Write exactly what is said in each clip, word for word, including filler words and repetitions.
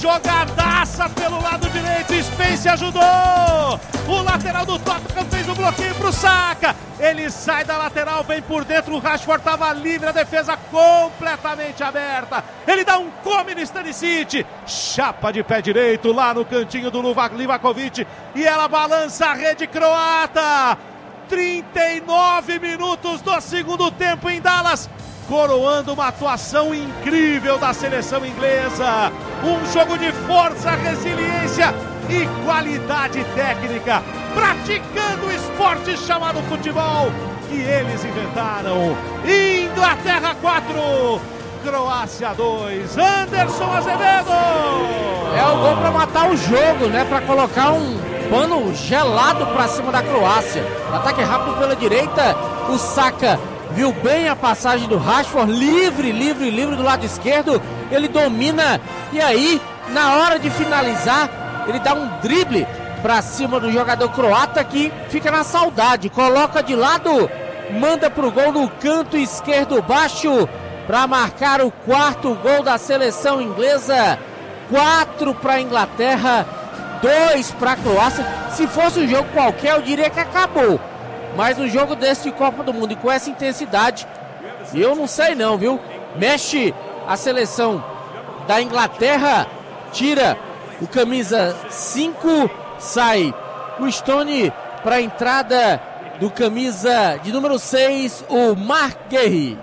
jogadaça pelo lado direito, Spence ajudou, o lateral do Tottenham fez o bloqueio pro Saka, ele sai da lateral, vem por dentro, o Rashford estava livre, a defesa completamente aberta, ele dá um come no Stanisic, chapa de pé direito lá no cantinho do Livakovic, e ela balança a rede croata, trinta e nove minutos do segundo tempo em Dallas, coroando uma atuação incrível da seleção inglesa, um jogo de força, resiliência e qualidade técnica, praticando o esporte chamado futebol, que eles inventaram. Inglaterra quatro, Croácia dois, Anderson Azevedo! É o gol para matar o jogo, né? Para colocar um pano gelado para cima da Croácia. Ataque rápido pela direita, o Saka viu bem a passagem do Rashford, livre, livre, livre do lado esquerdo, ele domina, e aí, na hora de finalizar, ele dá um drible pra cima do jogador croata que fica na saudade, coloca de lado, manda pro gol no canto esquerdo baixo, para marcar o quarto gol da seleção inglesa, quatro pra Inglaterra, dois pra Croácia. Se fosse um jogo qualquer, eu diria que acabou. Mas um jogo desse de Copa do Mundo e com essa intensidade, eu não sei não, viu? Mexe a seleção da Inglaterra, tira o camisa cinco, sai o Stone para a entrada do camisa de número seis, o Mark Guehi.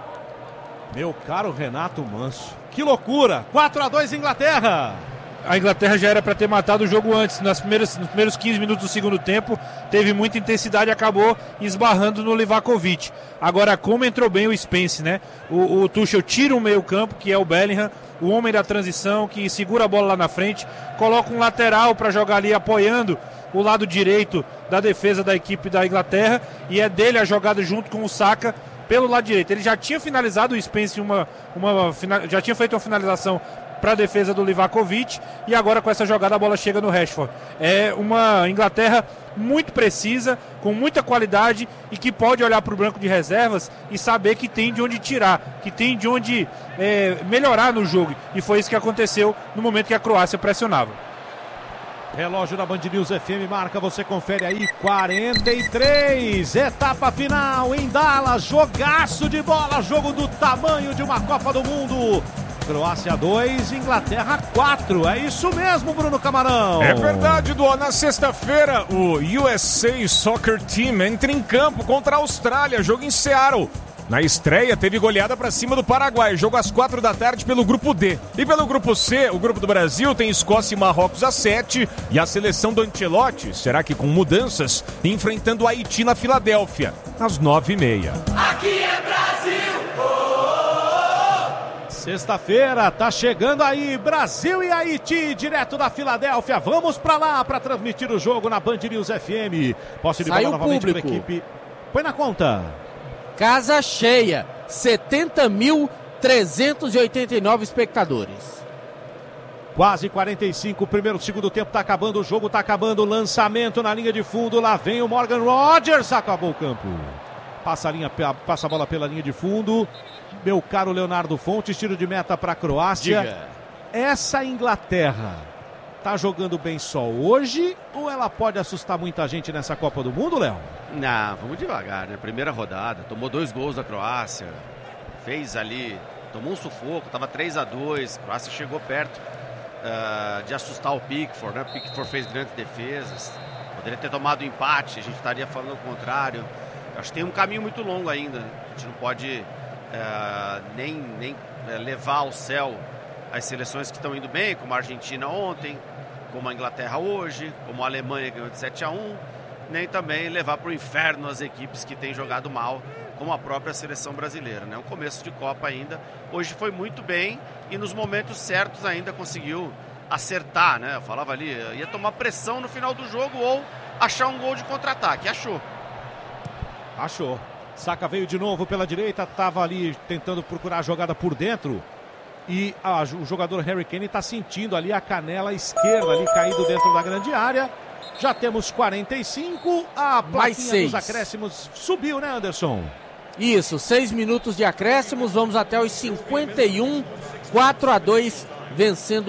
Meu caro Renato Manso, que loucura! quatro a dois Inglaterra! A Inglaterra já era para ter matado o jogo antes, nas primeiras, nos primeiros quinze minutos do segundo tempo, teve muita intensidade e acabou esbarrando no Livakovic. Agora, como entrou bem o Spence, né? O, o Tuchel tira o meio campo, que é o Bellingham, o homem da transição, que segura a bola lá na frente, coloca um lateral para jogar ali apoiando o lado direito da defesa da equipe da Inglaterra, e é dele a jogada junto com o Saka pelo lado direito. Ele já tinha finalizado o Spence, uma, uma, já tinha feito uma finalização para a defesa do Livakovic, e agora com essa jogada a bola chega no Rashford. É uma Inglaterra muito precisa, com muita qualidade, e que pode olhar para o banco de reservas e saber que tem de onde tirar, que tem de onde é, melhorar no jogo, e foi isso que aconteceu no momento que a Croácia pressionava. Relógio da Band News F M marca, você confere aí, quarenta e três, etapa final em Dallas, jogaço de bola, jogo do tamanho de uma Copa do Mundo. Croácia dois, Inglaterra quatro, é isso mesmo, Bruno Camarão. É verdade, Duó. Na sexta-feira, o U S A Soccer Team entra em campo contra a Austrália, jogo em Seattle. Na estreia, teve goleada para cima do Paraguai, jogo às quatro da tarde pelo grupo D. E pelo grupo C, o grupo do Brasil tem Escócia e Marrocos às sete, e a seleção do Ancelotti, será que com mudanças, enfrentando o Haiti na Filadélfia, às nove e meia. Aqui é Brasil! Sexta-feira, tá chegando aí, Brasil e Haiti, direto da Filadélfia. Vamos pra lá pra transmitir o jogo na Band News F M. Posse de bola novamente pela equipe. Põe na conta. Casa cheia, setenta mil trezentos e oitenta e nove espectadores. Quase quarenta e cinco, primeiro, segundo tempo tá acabando, o jogo tá acabando, lançamento na linha de fundo, lá vem o Morgan Rogers, acabou o campo. Passa a, linha, passa a bola pela linha de fundo. Meu caro Leonardo Fontes, tiro de meta para a Croácia. Diga. Essa Inglaterra tá jogando bem só hoje ou ela pode assustar muita gente nessa Copa do Mundo, Léo? Não, vamos devagar, né? Primeira rodada, tomou dois gols da Croácia, fez ali, tomou um sufoco, tava três a dois, a Croácia chegou perto uh, de assustar o Pickford, né? O Pickford fez grandes defesas, poderia ter tomado um empate, a gente estaria falando o contrário. Acho que tem um caminho muito longo ainda, né? A gente não pode uh, nem, nem uh, levar ao céu as seleções que estão indo bem, como a Argentina ontem, como a Inglaterra hoje, como a Alemanha ganhou de sete a um, nem também levar para o inferno as equipes que têm jogado mal, como a própria seleção brasileira, né? Um começo de Copa ainda. Hoje foi muito bem e nos momentos certos ainda conseguiu acertar, né? Eu falava ali, ia tomar pressão no final do jogo ou achar um gol de contra-ataque. Achou. Achou. Saka veio de novo pela direita, estava ali tentando procurar a jogada por dentro. E ah, o jogador Harry Kane está sentindo ali a canela esquerda ali caído dentro da grande área. Já temos quarenta e cinco, a plaquinha dos acréscimos subiu, né, Anderson? Isso, seis minutos de acréscimos, vamos até os cinquenta e um, quatro a dois, vencendo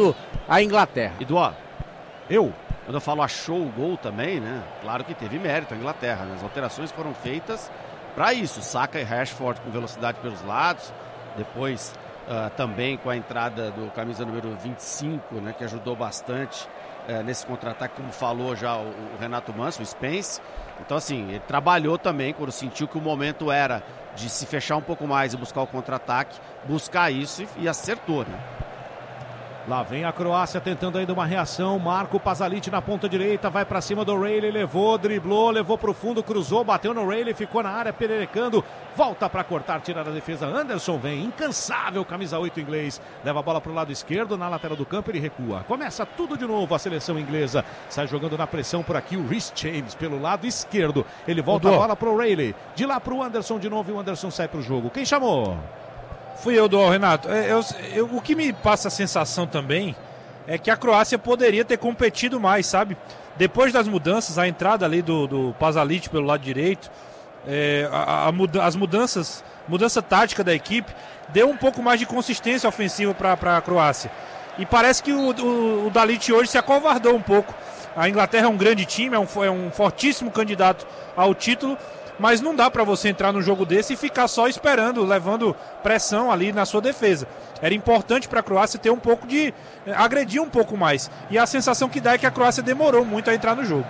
a Inglaterra. E Duó, eu, quando eu falo achou o gol também, né? Claro que teve mérito a Inglaterra, né? As alterações foram feitas para isso. Saka e Rashford com velocidade pelos lados, depois uh, também com a entrada do camisa número vinte e cinco, né? Que ajudou bastante uh, nesse contra-ataque, como falou já o, o Renato Manso, o Spence. Então, assim, ele trabalhou também quando sentiu que o momento era de se fechar um pouco mais e buscar o contra-ataque, buscar isso e, e acertou, né? Lá vem a Croácia tentando ainda uma reação. Marco Pasalic na ponta direita, vai pra cima do Rayleigh, levou, driblou, levou pro fundo, cruzou, bateu no Rayleigh, ficou na área, pererecando, volta pra cortar, tirar a defesa. Anderson vem, incansável, camisa oito inglês, leva a bola pro lado esquerdo, na lateral do campo ele recua. Começa tudo de novo a seleção inglesa, sai jogando na pressão por aqui o Reece James pelo lado esquerdo, ele volta a bola pro Rayleigh, de lá pro Anderson de novo e o Anderson sai pro jogo. Quem chamou? Fui eu, do Renato. Eu, eu, o que me passa a sensação também é que a Croácia poderia ter competido mais, sabe? Depois das mudanças, a entrada ali do, do Pasalic pelo lado direito, é, a, a muda, as mudanças, mudança tática da equipe, deu um pouco mais de consistência ofensiva para a Croácia. E parece que o, o, o Dalic hoje se acovardou um pouco. A Inglaterra é um grande time, é um, é um fortíssimo candidato ao título, mas não dá para você entrar num jogo desse e ficar só esperando, levando pressão ali na sua defesa. Era importante para a Croácia ter um pouco de... agredir um pouco mais. E a sensação que dá é que a Croácia demorou muito a entrar no jogo.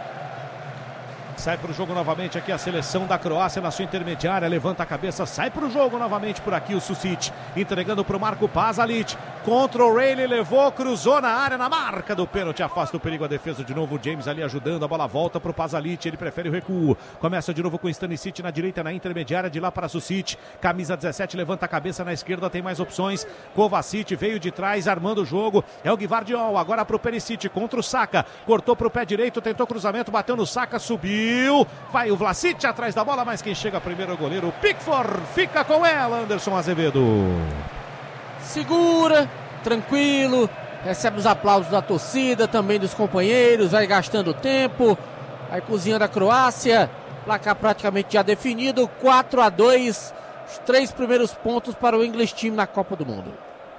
Sai para o jogo novamente aqui a seleção da Croácia na sua intermediária, levanta a cabeça, sai para o jogo novamente por aqui o Susic, entregando para o Marco Pasalic, contra o Rayleigh, levou, cruzou na área, na marca do pênalti, afasta o perigo a defesa de novo, o James ali ajudando, a bola volta para o Pasalic, ele prefere o recuo, começa de novo com o Stanisic na direita, na intermediária, de lá para Susic, camisa dezessete, levanta a cabeça na esquerda, tem mais opções, Kovacic veio de trás, armando o jogo, é o Gvardiol, agora para o Perisic, contra o Saka, cortou para o pé direito, tentou cruzamento, bateu no Saka, subiu, vai o Vlasic atrás da bola, mas quem chega primeiro é o goleiro Pickford, fica com ela, Anderson Azevedo. Segura, tranquilo, recebe os aplausos da torcida, também dos companheiros, vai gastando tempo, vai cozinhando a Croácia, placar praticamente já definido, quatro a dois, os três primeiros pontos para o English Team na Copa do Mundo.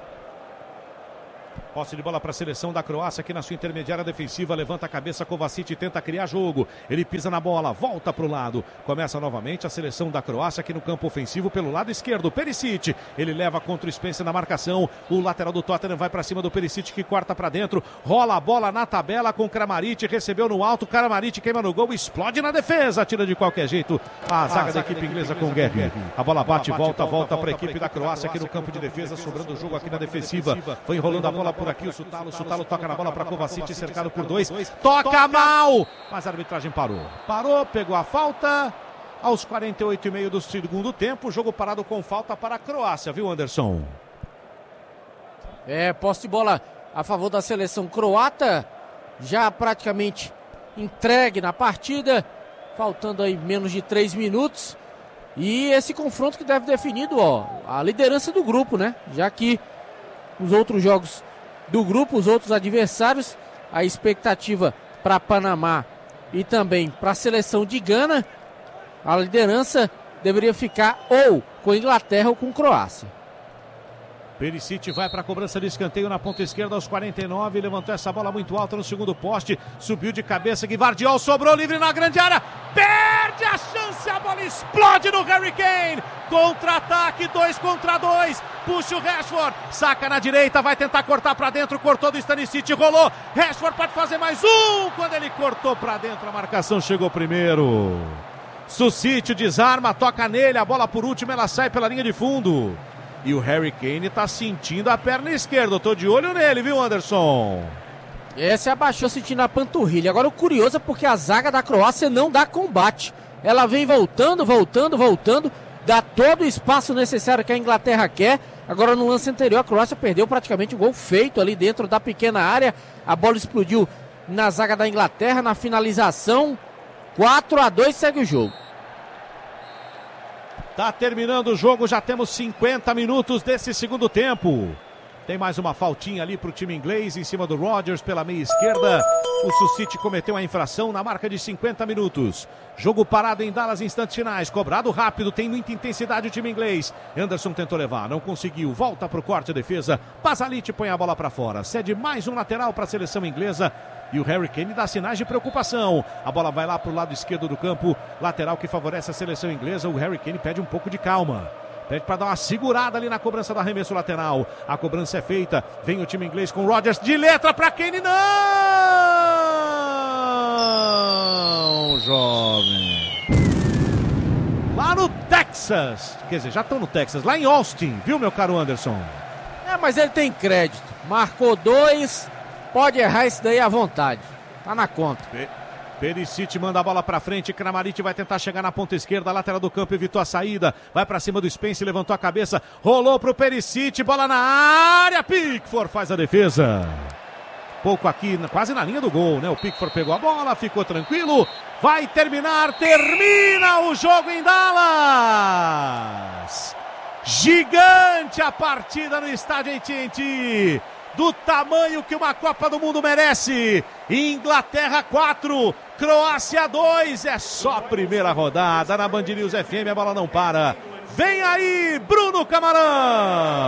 Posse de bola para a seleção da Croácia aqui na sua intermediária defensiva, levanta a cabeça, Kovacic tenta criar jogo, ele pisa na bola, volta para o lado, começa novamente a seleção da Croácia aqui no campo ofensivo pelo lado esquerdo, Perisic, ele leva contra o Spencer na marcação, o lateral do Tottenham vai para cima do Perisic que corta para dentro, rola a bola na tabela com Kramaric, recebeu no alto, Kramaric queima no gol, explode na defesa, tira de qualquer jeito a zaga da equipe inglesa com Guerri, a bola bate, volta, volta para a equipe da Croácia aqui no campo de defesa, sobrando o jogo aqui na defensiva, foi enrolando a bola por aqui o Sutalo, Sutalo toca na bola para Kovacic, cercado por dois, toca mal, mas a arbitragem parou, parou, pegou a falta, aos quarenta e oito e meio do segundo tempo, jogo parado com falta para a Croácia, viu Anderson? É, posse de bola a favor da seleção croata, já praticamente entregue na partida, faltando aí menos de três minutos, e esse confronto que deve definido, ó, a liderança do grupo, né, já que os outros jogos do grupo, os outros adversários, a expectativa para Panamá e também para a seleção de Gana, a liderança deveria ficar ou com Inglaterra ou com Croácia. Perisic vai para a cobrança de escanteio na ponta esquerda aos quarenta e nove, levantou essa bola muito alta no segundo poste, subiu de cabeça, Gvardiol sobrou livre na grande área, perde a chance, a bola explode no Harry Kane, contra-ataque, dois contra dois, puxa o Rashford, saca na direita, vai tentar cortar para dentro, cortou do Stanisic, rolou, Rashford pode fazer mais um, quando ele cortou para dentro, a marcação chegou primeiro, Susic desarma, toca nele, a bola por último, ela sai pela linha de fundo. E o Harry Kane tá sentindo a perna esquerda. Eu tô de olho nele, viu, Anderson? Esse abaixou sentindo a panturrilha. Agora o curioso é porque a zaga da Croácia não dá combate. Ela vem voltando, voltando, voltando. Dá todo o espaço necessário que a Inglaterra quer. Agora no lance anterior a Croácia perdeu praticamente o gol feito ali dentro da pequena área. A bola explodiu na zaga da Inglaterra na finalização. quatro a dois segue o jogo. Tá terminando o jogo, já temos cinquenta minutos desse segundo tempo. Tem mais uma faltinha ali para o time inglês em cima do Rodgers pela meia esquerda. O Sucite cometeu a infração na marca de cinquenta minutos. Jogo parado em Dallas, instantes finais. Cobrado rápido, tem muita intensidade o time inglês. Anderson tentou levar, não conseguiu. Volta para o corte, a defesa. Pasalic põe a bola para fora. Cede mais um lateral para a seleção inglesa. E o Harry Kane dá sinais de preocupação. A bola vai lá para o lado esquerdo do campo. Lateral que favorece a seleção inglesa. O Harry Kane pede um pouco de calma. Pede para dar uma segurada ali na cobrança do arremesso lateral. A cobrança é feita. Vem o time inglês com Rodgers de letra para Kane. Não, jovem. Lá no Texas. Quer dizer, já estão no Texas. Lá em Austin, viu, meu caro Anderson? É, mas ele tem crédito. Marcou dois. Pode errar isso daí à vontade. Tá na conta. Pe- Perisic manda a bola pra frente. Kramaric vai tentar chegar na ponta esquerda. Lateral do campo, evitou a saída. Vai pra cima do Spence, levantou a cabeça. Rolou pro Perisic. Bola na área. Pickford faz a defesa. Pouco aqui, quase na linha do gol, né? O Pickford pegou a bola, ficou tranquilo. Vai terminar. Termina o jogo em Dallas. Gigante a partida no estádio A T and T. Do tamanho que uma Copa do Mundo merece. Inglaterra quatro, Croácia dois. É só a primeira rodada na Band News F M, a bola não para. Vem aí, Bruno Camarão.